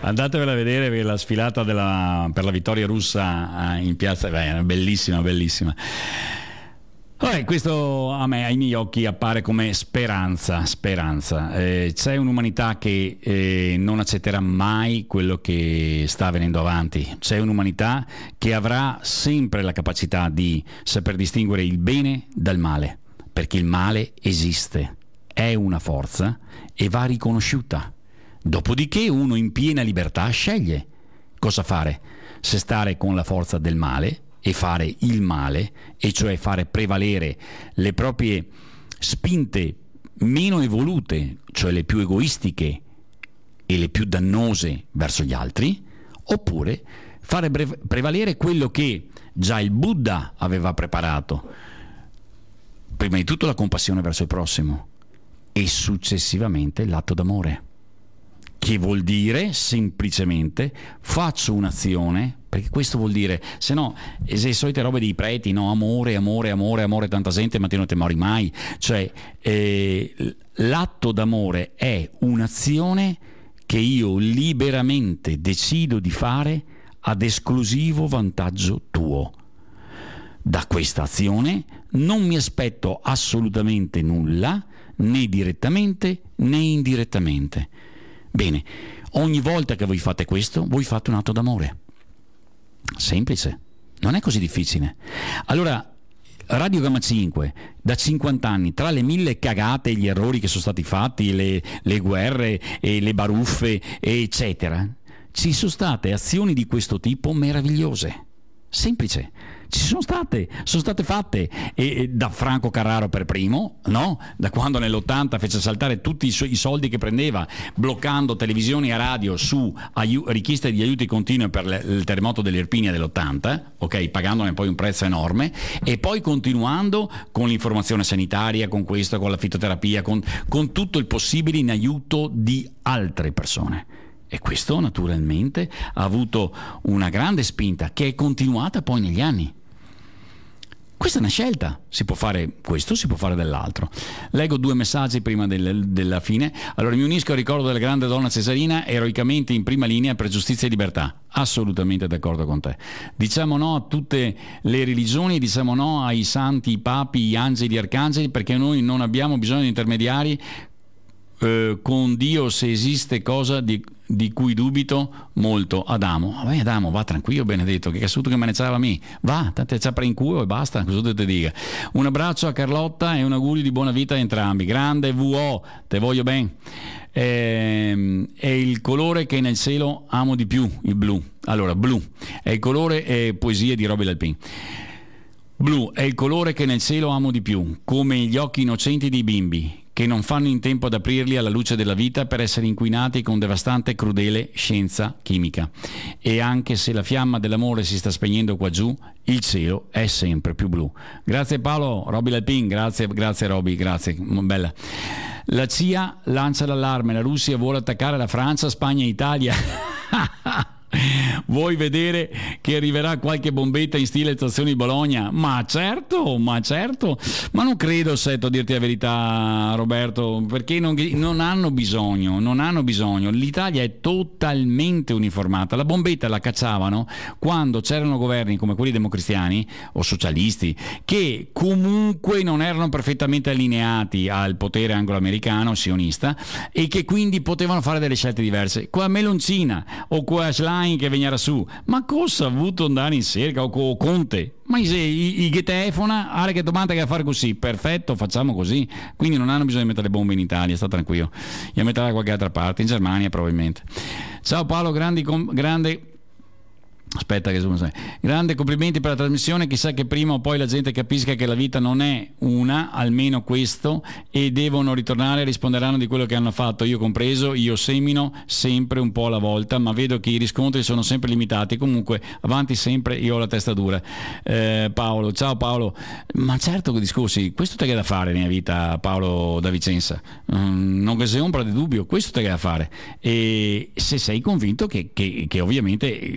Andatevela a vedere perché la sfilata per la vittoria russa in piazza è bellissima, bellissima. Vabbè, questo a me, ai miei occhi, appare come speranza. C'è un'umanità che non accetterà mai quello che sta venendo avanti. C'è un'umanità che avrà sempre la capacità di saper distinguere il bene dal male, perché il male esiste, è una forza e va riconosciuta. Dopodiché uno in piena libertà sceglie cosa fare, se stare con la forza del male e fare il male, e cioè fare prevalere le proprie spinte meno evolute, cioè le più egoistiche e le più dannose verso gli altri, oppure fare prevalere quello che già il Buddha aveva preparato, prima di tutto la compassione verso il prossimo e successivamente l'atto d'amore, che vuol dire semplicemente faccio un'azione, perché questo vuol dire, se no, le solite robe dei preti, no, amore, tanta gente, ma te non te mori mai, cioè l'atto d'amore è un'azione che io liberamente decido di fare ad esclusivo vantaggio tuo. Da questa azione non mi aspetto assolutamente nulla, né direttamente né indirettamente. Bene, ogni volta che voi fate questo, voi fate un atto d'amore. Semplice, non è così difficile. Allora, Radio Gamma 5, da 50 anni, tra le 1000 cagate e gli errori che sono stati fatti, le guerre e le baruffe, eccetera, ci sono state azioni di questo tipo meravigliose. Semplice. Ci sono state fatte, e da Franco Carraro per primo, no? Da quando nell'80 fece saltare tutti i soldi che prendeva, bloccando televisioni e radio su richieste di aiuti continui per il terremoto dell'Irpinia dell'80, ok, pagandone poi un prezzo enorme, e poi continuando con l'informazione sanitaria, con questo, con la fitoterapia, con tutto il possibile in aiuto di altre persone. E questo naturalmente ha avuto una grande spinta che è continuata poi negli anni. Questa è una scelta, si può fare questo, si può fare dell'altro. Leggo 2 messaggi prima della fine. Allora, mi unisco al ricordo della grande donna Cesarina, eroicamente in prima linea per giustizia e libertà. Assolutamente d'accordo con te. Diciamo no a tutte le religioni, diciamo no ai santi, i papi, gli angeli, gli arcangeli, perché noi non abbiamo bisogno di intermediari con Dio, se esiste cosa di cui dubito molto. Adamo, vabbè, Adamo, va tranquillo, benedetto, che cazzo che me ne c'era a me, va, tanto c'ha pre in culo e basta, cosa te dica. Un abbraccio a Carlotta e un augurio di buona vita a entrambi. Grande VO, te voglio bene. È il colore che nel cielo amo di più, il blu. Allora, blu è il colore, è poesia di Roby Lalpin. Blu è il colore che nel cielo amo di più, come gli occhi innocenti dei bimbi, che non fanno in tempo ad aprirli alla luce della vita per essere inquinati con devastante e crudele scienza chimica. E anche se la fiamma dell'amore si sta spegnendo qua giù, il cielo è sempre più blu. Grazie Paolo, Roby Lalpin, grazie Roby, grazie, bella. La CIA lancia l'allarme, la Russia vuole attaccare la Francia, Spagna e Italia. Vuoi vedere che arriverà qualche bombetta in stile stazione di Bologna? Ma certo, ma non credo, Setto, a dirti la verità, Roberto, perché non hanno bisogno. L'Italia è totalmente uniformata. La bombetta la cacciavano quando c'erano governi come quelli democristiani o socialisti, che comunque non erano perfettamente allineati al potere anglo-americano sionista e che quindi potevano fare delle scelte diverse. Qua Meloncina o qua Schlein che veniva su, ma cosa ha avuto andare in cerca o Conte? Ma i che telefona, alle che domanda che a fare così, perfetto, facciamo così. Quindi non hanno bisogno di mettere le bombe in Italia, sta tranquillo, li metterà da qualche altra parte, in Germania probabilmente. Ciao Paolo, grande Aspetta che grande complimenti per la trasmissione, chissà che prima o poi la gente capisca che la vita non è una, almeno questo, e devono ritornare, risponderanno di quello che hanno fatto, io compreso. Io semino sempre un po' alla volta, ma vedo che i riscontri sono sempre limitati. Comunque avanti sempre, io ho la testa dura. Paolo, ciao Paolo. Ma certo, discorsi, questo te che è da fare nella vita, Paolo da Vicenza, non che sia ombra di dubbio, questo te che è da fare, e se sei convinto che ovviamente